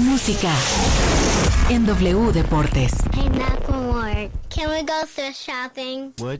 Música en W Deportes. Hey, Macklemore, can we go thrift shopping? What?